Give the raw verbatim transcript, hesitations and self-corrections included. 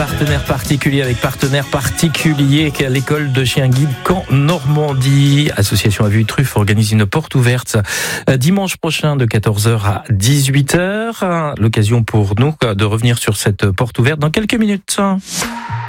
partenaire particulier avec partenaire particulier qu'à l'école de chien guide Caen Normandie. Association à vue Truffe organise une porte ouverte dimanche prochain de quatorze heures à dix-huit heures. L'occasion pour nous de revenir sur cette porte ouverte dans quelques minutes.